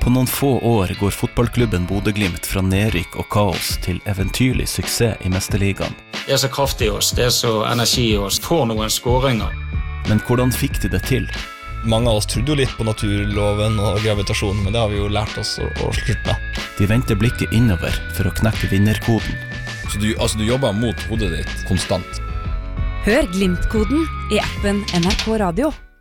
På noen få år går fotballklubben Bodø/Glimt fra nedrykk og kaos til eventyrlig suksess i Mesterligaen. Det så kraft i oss, det så energi i oss, får noen skåringer. Men hvordan fikk de det til? Mange av oss trodde jo litt på naturloven og gravitasjonen, men det har vi jo lært oss å slutte med. De venter blikket innover for å knekke vinnerkoden. Så du jobber mot hodet ditt konstant. Hør Glimt-koden i appen NRK Radio.